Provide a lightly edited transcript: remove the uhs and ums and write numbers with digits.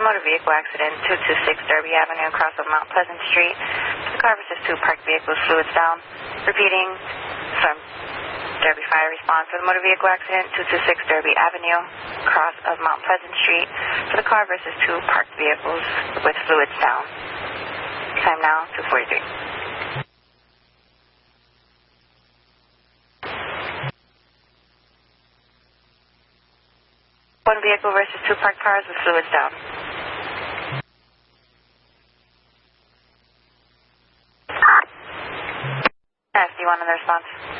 motor vehicle accident, 226 Derby Avenue, across of Mount Pleasant Street. To the car versus 2 parked vehicles, fluids down. Repeating, from Derby Fire Response for the motor vehicle accident, 226 Derby Avenue, across of Mount Pleasant Street. For the car versus 2 parked vehicles with fluids down. Time now, 2:43. One vehicle versus 2 parked cars with fluids down. SD1 on the response.